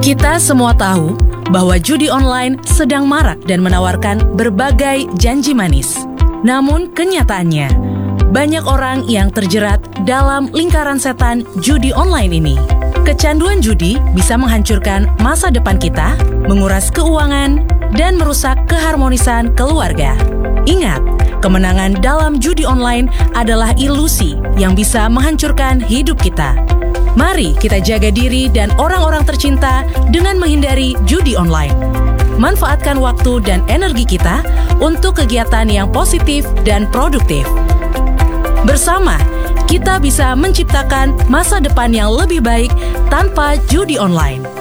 Kita semua tahu bahwa judi online sedang marak dan menawarkan berbagai janji manis. Namun kenyataannya, banyak orang yang terjerat dalam lingkaran setan judi online ini. Kecanduan judi bisa menghancurkan masa depan kita, menguras keuangan, dan merusak keharmonisan keluarga. Ingat, kemenangan dalam judi online adalah ilusi yang bisa menghancurkan hidup kita. Mari kita jaga diri dan orang-orang tercinta dengan menghindari judi online. Manfaatkan waktu dan energi kita untuk kegiatan yang positif dan produktif. Bersama, kita bisa menciptakan masa depan yang lebih baik tanpa judi online.